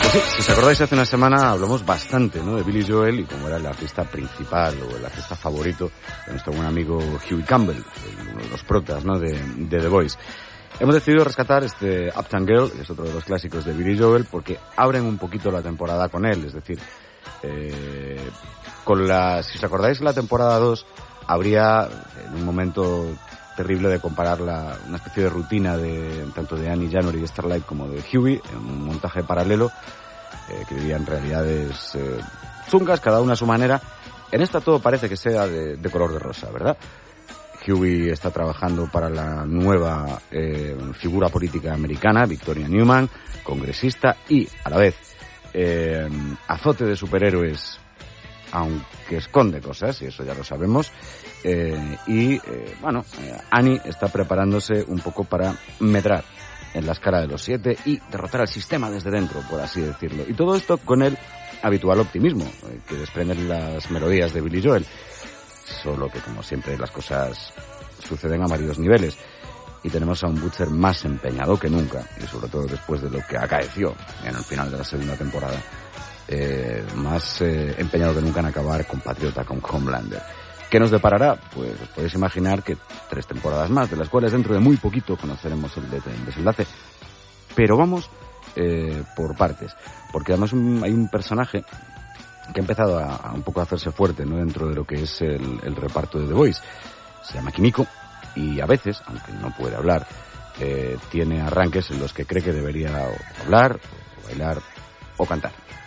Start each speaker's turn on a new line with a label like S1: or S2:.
S1: Pues sí, si os acordáis, hace una semana hablamos bastante, ¿no?, de Billy Joel y cómo era el artista principal o el artista favorito de nuestro buen amigo Huey Campbell, uno de los protas, ¿no?, de The Voice. Hemos decidido rescatar este Uptown Girl, que es otro de los clásicos de Billy Joel, porque abren un poquito la temporada con él, es decir, si os acordáis, la temporada 2 habría en un momento terrible de comparar una especie de rutina de tanto de Annie January y Starlight como de Huey, en un montaje paralelo que vivían realidades chungas, cada una a su manera. En esta todo parece que sea de color de rosa, ¿verdad? Huey está trabajando para la nueva figura política americana, Victoria Newman, congresista y, a la vez, azote de superhéroes, aunque esconde cosas, y eso ya lo sabemos. Annie está preparándose un poco para medrar en la escala de los 7 y derrotar al sistema desde dentro, por así decirlo. Y todo esto con el habitual optimismo que desprenden las melodías de Billy Joel. Solo que, como siempre, las cosas suceden a varios niveles. Y tenemos a un Butcher más empeñado que nunca, y sobre todo después de lo que acaeció en el final de la segunda temporada. Más empeñado que nunca en acabar compatriota con Homelander. ¿Qué nos deparará? Pues os podéis imaginar que 3 temporadas más, de las cuales dentro de muy poquito conoceremos el desenlace. Pero vamos por partes, porque además hay un personaje que ha empezado a un poco a hacerse fuerte, ¿no?, dentro de lo que es el reparto de The Voice. Se llama Kimiko y a veces, aunque no puede hablar, tiene arranques en los que cree que debería hablar, o bailar o cantar.